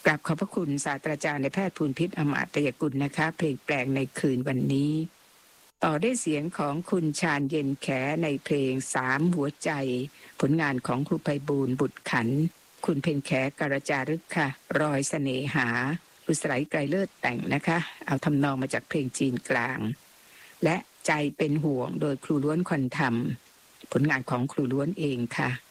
กราบขอบพระคุณศาสตราจารย์นายแพทย์ภูลพิษอมาตยกุลนะคะเพลงแปลงในคืนวันนี้ต่อด้วยเสียงของคุณชาญเย็นแขในเพลง3หัวใจผลงานของครูไพบูลย์บุตรขันธ์คุณเพ็ญแขกรจารึกค่ะรอยเสน่หาอุสไลไกรเลิศแต่งนะคะเอาทำนองมาจากเพลงจีนกลางและใจเป็นห่วงโดยครูล้วนควันธรรมผลงานของครูล้วนเองค่ะ